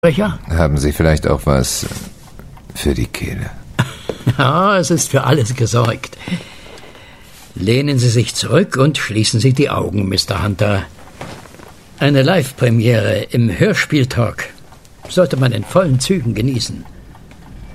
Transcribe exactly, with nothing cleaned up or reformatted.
Sprecher? Haben Sie vielleicht auch was für die Kehle? Ja, es ist für alles gesorgt. Lehnen Sie sich zurück und schließen Sie die Augen, Mister Hunter. Eine Live-Premiere im Hörspieltalk sollte man in vollen Zügen genießen.